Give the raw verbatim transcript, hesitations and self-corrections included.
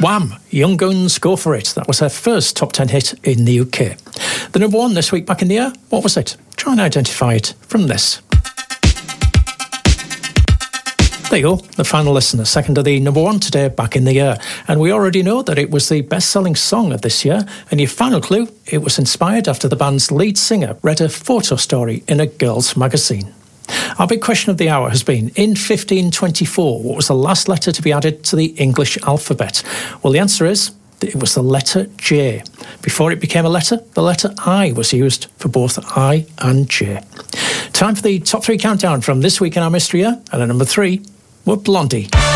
Wham! Young Guns, Go For It. That was their first top ten hit in the U K. The number one this week back in the year, what was it? Try and identify it from this. There you go, the final listener, second to the number one today back in the year. And we already know that it was the best-selling song of this year. And your final clue, it was inspired after the band's lead singer read a photo story in a girls' magazine. Our big question of the hour has been, in fifteen twenty-four, what was the last letter to be added to the English alphabet? Well, the answer is, it was the letter J. Before it became a letter, the letter I was used for both I and J. Time for the top three countdown from This Week in Our Mystery Year, and at number three, we're Blondie.